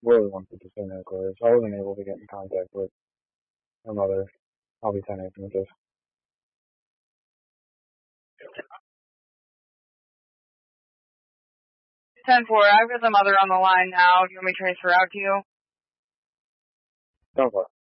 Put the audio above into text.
really wanted to stay in Korea, so I wasn't able to get in contact with her mother. I'll be 10 inches. 10-4, I've got the mother on the line now. Do you want me to transfer out to you? Don't worry.